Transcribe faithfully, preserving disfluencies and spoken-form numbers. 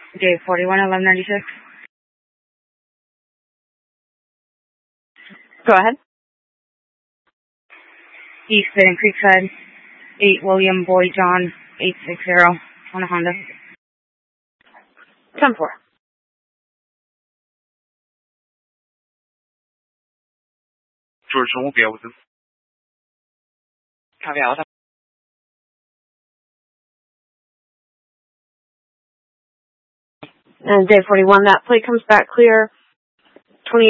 J forty-one, eleven ninety-six. Go ahead. East Baden Creekside, eight William Boy John, eight six zero, on a Honda. ten four. George, we'll be out with him. Copy out with him. And J forty-one, that plate comes back clear.